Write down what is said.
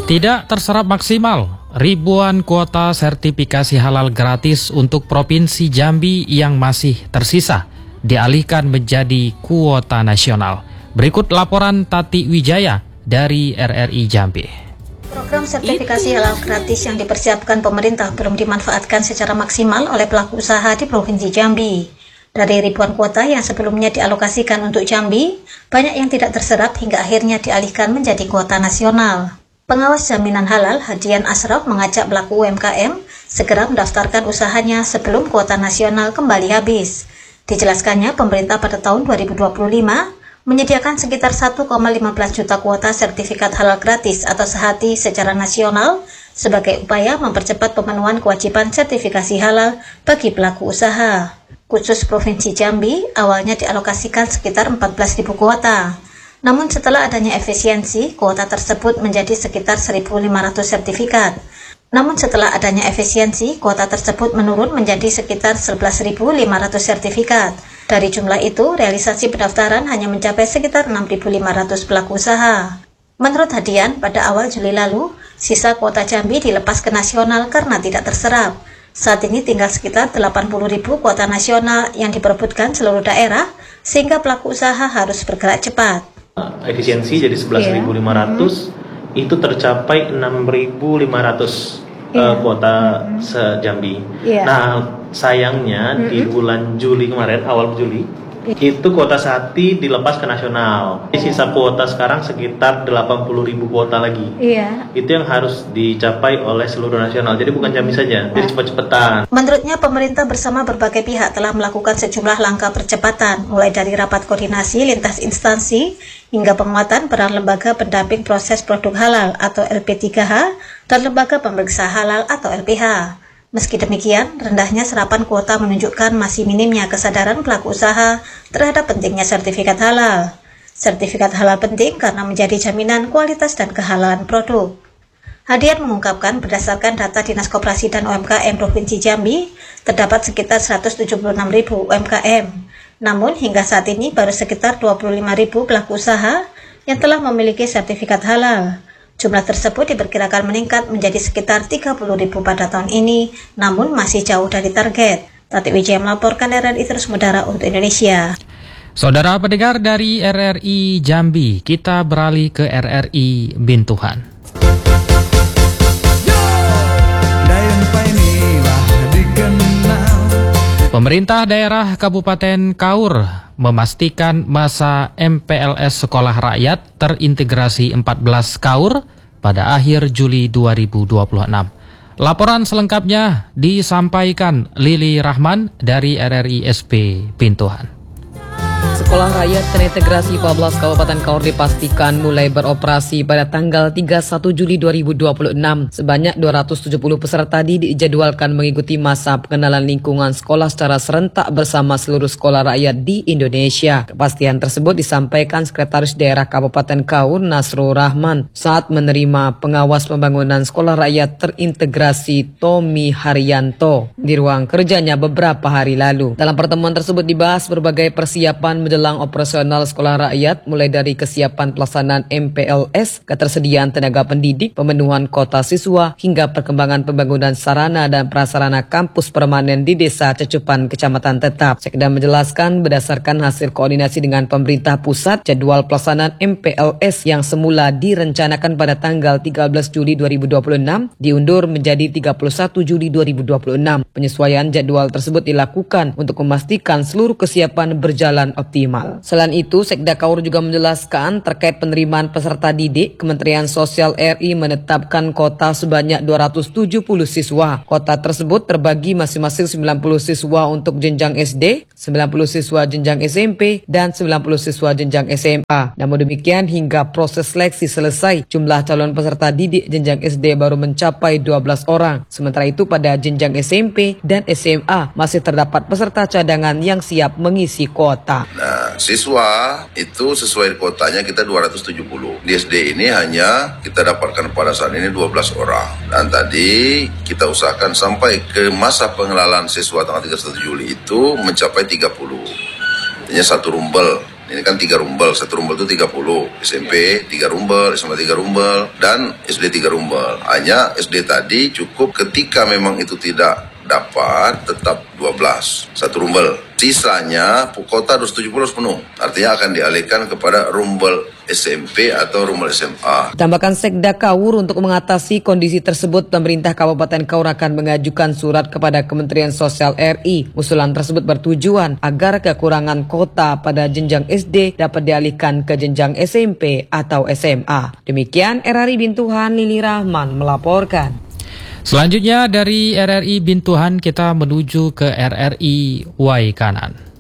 Tidak terserap maksimal, ribuan kuota sertifikasi halal gratis untuk Provinsi Jambi yang masih tersisa dialihkan menjadi kuota nasional. Berikut laporan Tati Wijaya dari RRI Jambi. Program sertifikasi halal gratis yang dipersiapkan pemerintah belum dimanfaatkan secara maksimal oleh pelaku usaha di Provinsi Jambi. Dari ribuan kuota yang sebelumnya dialokasikan untuk Jambi, banyak yang tidak terserap hingga akhirnya dialihkan menjadi kuota nasional. Pengawas jaminan halal Hadian Asraf mengajak pelaku UMKM segera mendaftarkan usahanya sebelum kuota nasional kembali habis. Dijelaskannya, pemerintah pada tahun 2025 menyediakan sekitar 1,15 juta kuota sertifikat halal gratis atau sehati secara nasional sebagai upaya mempercepat pemenuhan kewajiban sertifikasi halal bagi pelaku usaha. Khusus Provinsi Jambi, awalnya dialokasikan sekitar 14.000 kuota. Namun setelah adanya efisiensi, kuota tersebut menjadi sekitar 1.500 sertifikat. Menurun menjadi sekitar 11.500 sertifikat. Dari jumlah itu, realisasi pendaftaran hanya mencapai sekitar 6.500 pelaku usaha. Menurut Hadian, pada awal Juli lalu, sisa kuota Jambi dilepas ke nasional karena tidak terserap. Saat ini tinggal sekitar 80.000 kuota nasional yang diperebutkan seluruh daerah, sehingga pelaku usaha harus bergerak cepat. Efisiensi jadi 11.500, itu tercapai 6.500 kuota se-Jambi. Nah, sayangnya di bulan Juli kemarin, awal Juli, itu kuota sehati dilepas ke nasional. Sisa kuota sekarang sekitar 80.000 kuota lagi. Itu yang harus dicapai oleh seluruh nasional. Jadi bukan Jambi saja. Jadi cepat-cepatan. Menurutnya, pemerintah bersama berbagai pihak telah melakukan sejumlah langkah percepatan, mulai dari rapat koordinasi lintas instansi hingga penguatan peran lembaga pendamping proses produk halal atau LP3H dan lembaga pemeriksa halal atau LPH. Meski demikian, rendahnya serapan kuota menunjukkan masih minimnya kesadaran pelaku usaha terhadap pentingnya sertifikat halal. Sertifikat halal penting karena menjadi jaminan kualitas dan kehalalan produk. Hadian mengungkapkan berdasarkan data Dinas Koperasi dan UMKM Provinsi Jambi, terdapat sekitar 176.000 UMKM. Namun hingga saat ini baru sekitar 25.000 pelaku usaha yang telah memiliki sertifikat halal. Jumlah tersebut diperkirakan meningkat menjadi sekitar 30.000 pada tahun ini, namun masih jauh dari target. Tati Wijaya melaporkan RRI Terus Mudara untuk Indonesia. Saudara pendengar dari RRI Jambi, kita beralih ke RRI Bintuhan. Pemerintah daerah Kabupaten Kaur memastikan masa MPLS Sekolah Rakyat terintegrasi 14 Kaur pada akhir Juli 2026. Laporan selengkapnya disampaikan Lili Rahman dari RRI SP Bintuhan. Sekolah Rakyat terintegrasi 14 Kabupaten Kaur dipastikan mulai beroperasi pada tanggal 31 Juli 2026. Sebanyak 270 peserta didik dijadwalkan mengikuti masa pengenalan lingkungan sekolah secara serentak bersama seluruh sekolah rakyat di Indonesia. Kepastian tersebut disampaikan Sekretaris Daerah Kabupaten Kaur Nasrul Rahman saat menerima pengawas pembangunan sekolah rakyat terintegrasi Tommy Haryanto di ruang kerjanya beberapa hari lalu. Dalam pertemuan tersebut dibahas berbagai persiapan menjelang operasional sekolah rakyat, mulai dari kesiapan pelaksanaan MPLS, ketersediaan tenaga pendidik, pemenuhan kota siswa, hingga perkembangan pembangunan sarana dan prasarana kampus permanen di Desa Cecupan, Kecamatan Tetap. Sekda menjelaskan berdasarkan hasil koordinasi dengan pemerintah pusat, jadwal pelaksanaan MPLS yang semula direncanakan pada tanggal 13 Juli 2026 diundur menjadi 31 Juli 2026. Penyesuaian jadwal tersebut dilakukan untuk memastikan seluruh kesiapan berjalan optimal. Selain itu, Sekda Kaur juga menjelaskan terkait penerimaan peserta didik, Kementerian Sosial RI menetapkan kota sebanyak 270 siswa. Kota tersebut terbagi masing-masing 90 siswa untuk jenjang SD, 90 siswa jenjang SMP, dan 90 siswa jenjang SMA. Namun demikian, hingga proses seleksi selesai, jumlah calon peserta didik jenjang SD baru mencapai 12 orang. Sementara itu pada jenjang SMP dan SMA masih terdapat peserta cadangan yang siap mengisi kuota. Nah, siswa itu sesuai kuotanya kita 270. Di SD ini hanya kita dapatkan pada saat ini 12 orang. Dan tadi kita usahakan sampai ke masa pengenalan siswa tanggal 31 Juli itu mencapai 30. Artinya satu rumbel Ini kan 3 rumbel, 1 rumbel itu 30, SMP 3 rumbel, SMA 3 rumbel, dan SD 3 rumbel. Hanya SD tadi cukup ketika memang itu tidak dapat tetap 12, 1 rumbel. Sisanya kuota 270 harus penuh. Artinya akan dialihkan kepada rumbel SMP atau rumbel SMA. Tambahkan Sekda Kaur untuk mengatasi kondisi tersebut, pemerintah Kabupaten Kaur akan mengajukan surat kepada Kementerian Sosial RI. Usulan tersebut bertujuan agar kekurangan kuota pada jenjang SD dapat dialihkan ke jenjang SMP atau SMA. Demikian RRI Bintuhan, Lili Rahman melaporkan. Selanjutnya dari RRI Bintuhan kita menuju ke RRI Waikanan.